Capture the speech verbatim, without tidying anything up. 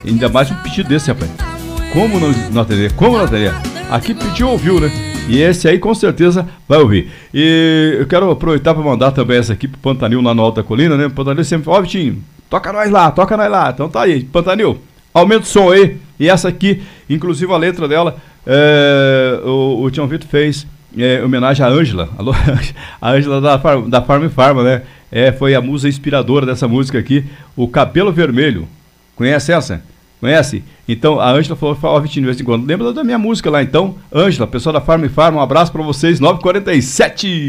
Ainda mais um pedido desse, rapaz. Como não, não atender? Como não atender? Aqui pediu, ouviu, né? E esse aí com certeza vai ouvir. E eu quero aproveitar para mandar também essa aqui pro Pantanil lá no Alta Colina, né? O Pantanil sempre fala, ó, Vitinho, toca nós lá, toca nós lá. Então tá aí, Pantanil, aumenta o som aí. E essa aqui, inclusive a letra dela, é, o, o Tião Vitor fez é, homenagem à Ângela. Alô, a Ângela da, da Farm Farma, né? É, foi a musa inspiradora dessa música aqui, o Cabelo Vermelho. Conhece essa? Conhece? Então a Ângela falou, ó, Vitinho, de vez em quando, lembra da minha música lá então? Ângela, pessoal da Farm Farm, um abraço pra vocês, nove e quarenta e sete.